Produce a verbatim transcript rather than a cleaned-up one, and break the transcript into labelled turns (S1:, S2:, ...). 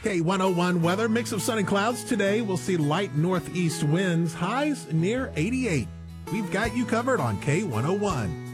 S1: K one oh one weather, mix of sun and clouds today. We'll see light northeast winds, highs near eighty-eight. We've got you covered on K one oh one.